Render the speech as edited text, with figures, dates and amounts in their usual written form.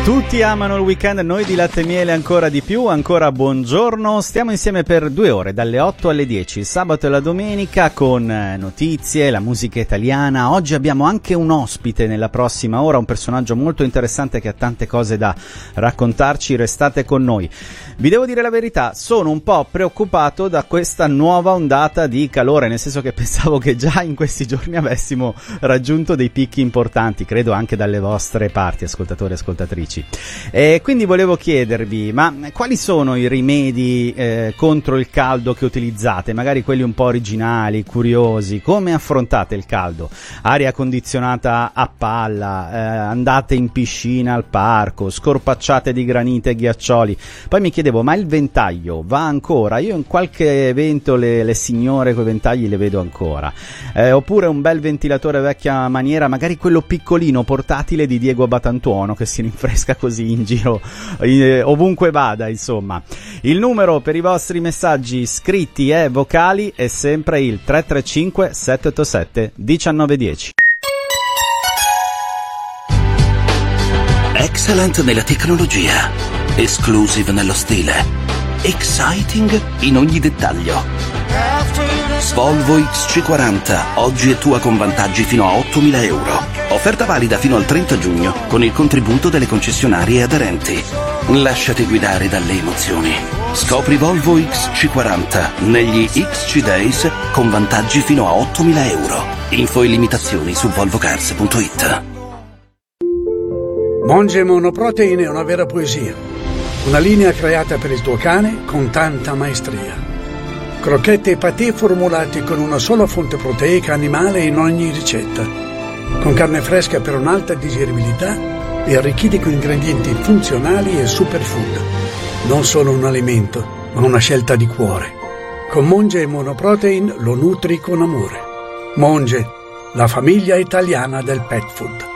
Tutti amano il weekend, noi di Latte e Miele ancora di più, ancora buongiorno. Stiamo insieme per 2 ore, dalle 8 alle 10, il sabato e la domenica, con notizie, la musica italiana. Oggi abbiamo anche un ospite nella prossima ora, un personaggio molto interessante che ha tante cose da raccontarci. Restate con noi. Vi devo dire la verità, sono un po' preoccupato da questa nuova ondata di calore, nel senso che pensavo che già in questi giorni avessimo raggiunto dei picchi importanti, credo anche dalle vostre parti, ascoltatori e ascoltatrici. E quindi volevo chiedervi, ma quali sono i rimedi contro il caldo che utilizzate? Magari quelli un po' originali, curiosi. Come affrontate il caldo? Aria condizionata a palla, andate in piscina al parco, scorpacciate di granite e ghiaccioli. Poi mi chiedevo, ma il ventaglio va ancora? Io in qualche evento le signore coi ventagli le vedo ancora. Oppure un bel ventilatore vecchia maniera, magari quello piccolino portatile di Diego Batantuono, che si rinfresca così in giro ovunque vada, insomma. Il numero per i vostri messaggi scritti e vocali è sempre il 335 787 1910. Excellent nella tecnologia, exclusive nello stile, exciting in ogni dettaglio. Volvo XC40, oggi è tua con vantaggi fino a 8.000 euro. Offerta valida fino al 30 giugno con il contributo delle concessionarie aderenti. Lasciati guidare dalle emozioni. Scopri Volvo XC40 negli XC Days con vantaggi fino a 8.000 euro. Info e limitazioni su volvocars.it. Monge Monoprotein è una vera poesia. Una linea creata per il tuo cane con tanta maestria. Crocchette e patè formulati con una sola fonte proteica animale in ogni ricetta. Con carne fresca per un'alta digeribilità e arricchiti con ingredienti funzionali e superfood. Non solo un alimento, ma una scelta di cuore. Con Monge Monoprotein lo nutri con amore. Monge, la famiglia italiana del pet food.